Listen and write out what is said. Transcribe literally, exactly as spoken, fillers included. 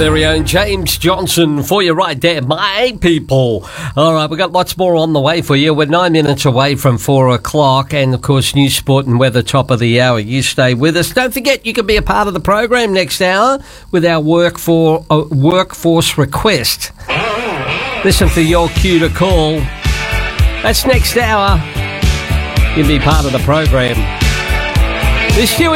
very own James Johnson for you right there, my people. All right, we've got lots more on the way for you. We're nine minutes away from four o'clock, and of course, news, sport and weather, top of the hour. You stay with us. Don't forget, you can be a part of the program next hour with our work for, uh, workforce request. Listen for your cue to call. That's next hour. You can be part of the program. This